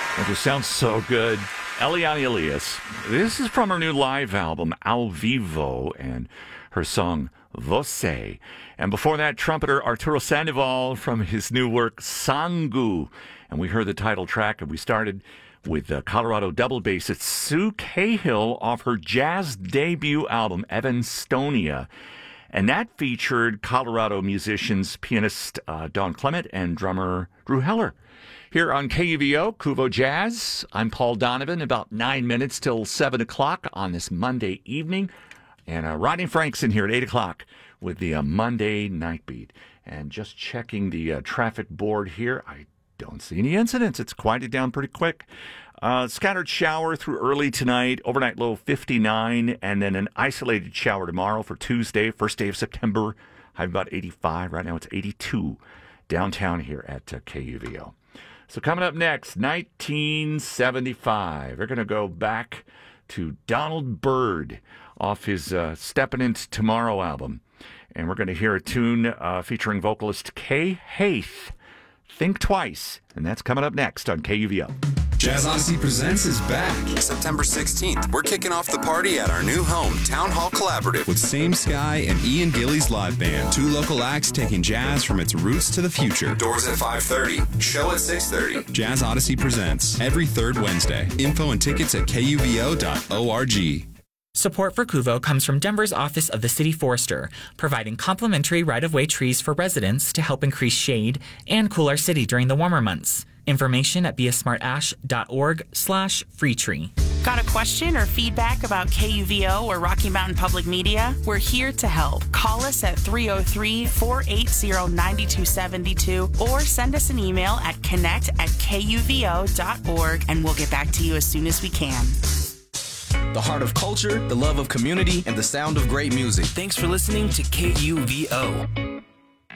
That just sounds so good. Eliane Elias. This is from her new live album, Al Vivo, and her song, Você. And before that, trumpeter Arturo Sandoval from his new work, Sangu. And we heard the title track, and we started with Colorado double bassist Sue Cahill off her jazz debut album, Evanstonia. And that featured Colorado musicians, pianist Don Clement and drummer Drew Heller. Here on KUVO, Kuvo Jazz, I'm Paul Donovan, about 9 minutes till 7 o'clock on this Monday evening. And Rodney Frank's in here at 8 o'clock with the Monday Night Beat. And just checking the traffic board here, I don't see any incidents. It's quieted down pretty quick. Scattered shower through early tonight, overnight low 59, and then an isolated shower tomorrow for Tuesday, first day of September. High about 85. Right now it's 82 downtown here at KUVO. So coming up next, 1975. We're going to go back to Donald Byrd off his Steppin' Into Tomorrow album. And we're going to hear a tune featuring vocalist Kay Haith, Think Twice. And that's coming up next on KUVO. Jazz Odyssey Presents is back. September 16th, we're kicking off the party at our new home, Town Hall Collaborative. With Same Sky and Ian Gillies Live Band. 2 local acts taking jazz from its roots to the future. Doors at 5:30, show at 6:30. Jazz Odyssey Presents, every third Wednesday. Info and tickets at kuvo.org. Support for Kuvo comes from Denver's Office of the City Forester, providing complimentary right-of-way trees for residents to help increase shade and cool our city during the warmer months. Information at beasmartash.org/freetree. Got a question or feedback about KUVO or Rocky Mountain Public Media? We're here to help. Call us at 303-480-9272 or send us an email at connect@kuvo.org and we'll get back to you as soon as we can. The heart of culture, the love of community, and the sound of great music. Thanks for listening to KUVO.